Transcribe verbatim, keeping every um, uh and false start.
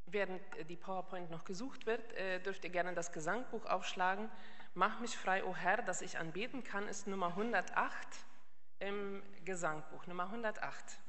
während die PowerPoint noch gesucht wird, äh, dürft ihr gerne das Gesangbuch aufschlagen. Mach mich frei, o Herr, dass ich anbeten kann, ist Nummer hundertacht im Gesangbuch, Nummer hundertacht.